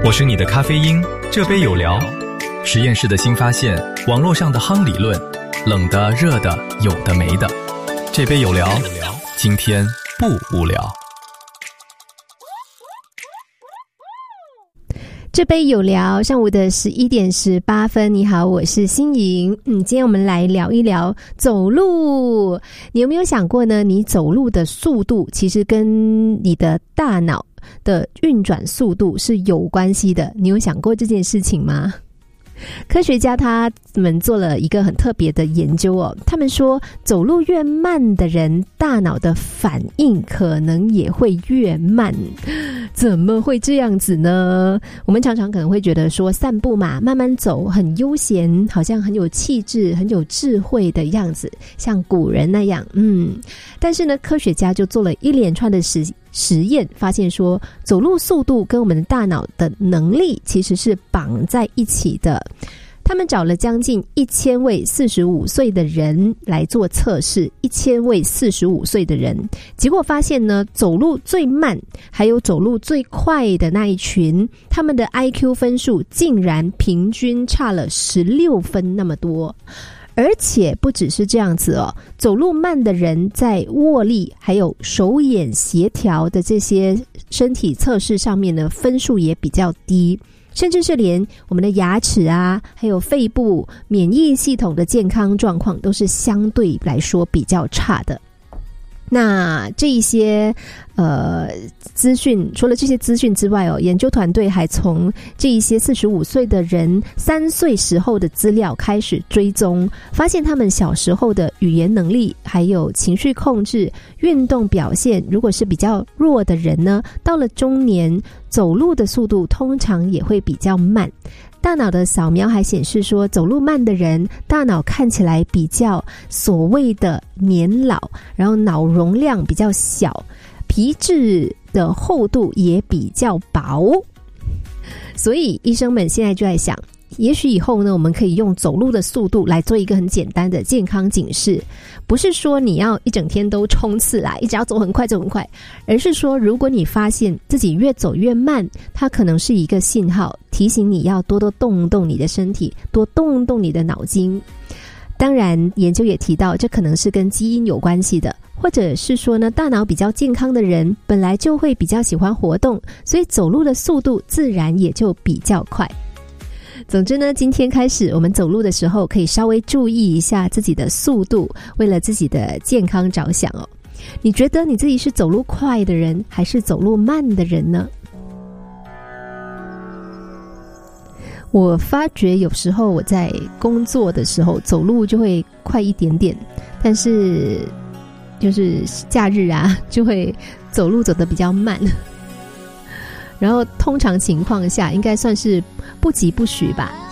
我是你的咖啡因，这杯有聊。实验室的新发现，网络上的夯理论，冷的热的有的没的，这杯有聊，今天不无聊。 这杯有聊，上午的11点18分。你好，我是欣莹。今天我们来聊一聊走路。你有没有想过呢？你走路的速度其实跟你的大脑的运转速度是有关系的。你有想过这件事情吗？科学家他们做了一个很特别的研究哦，他们说走路越慢的人，大脑的反应可能也会越慢。怎么会这样子呢？我们常常可能会觉得说散步嘛，慢慢走很悠闲，好像很有气质很有智慧的样子，像古人那样。但是呢，科学家就做了一连串的实验，发现说走路速度跟我们的大脑的能力其实是绑在一起的。他们找了将近1000位45岁的人来做测试，1000位45岁的人，结果发现呢，走路最慢还有走路最快的那一群，他们的 IQ 分数竟然平均差了16分那么多。而且不只是这样子哦，走路慢的人在握力还有手眼协调的这些身体测试上面呢，分数也比较低，甚至是连我们的牙齿啊，还有肺部、免疫系统的健康状况都是相对来说比较差的。那这一些资讯，除了这些资讯之外哦，研究团队还从这一些45岁的人3岁时候的资料开始追踪，发现他们小时候的语言能力还有情绪控制、运动表现，如果是比较弱的人呢，到了中年走路的速度通常也会比较慢。大脑的扫描还显示说，走路慢的人大脑看起来比较所谓的年老，然后脑容量比较小，皮质的厚度也比较薄。所以医生们现在就在想，也许以后呢，我们可以用走路的速度来做一个很简单的健康警示，不是说你要一整天都冲刺啦，一直要走很快走很快，而是说如果你发现自己越走越慢，它可能是一个信号，提醒你要多多动动你的身体，多动动你的脑筋。当然研究也提到，这可能是跟基因有关系的，或者是说呢，大脑比较健康的人本来就会比较喜欢活动，所以走路的速度自然也就比较快。总之呢，今天开始我们走路的时候可以稍微注意一下自己的速度，为了自己的健康着想哦。你觉得你自己是走路快的人还是走路慢的人呢？我发觉有时候我在工作的时候走路就会快一点点，但是就是假日啊就会走路走得比较慢，然后通常情况下应该算是不疾不徐吧。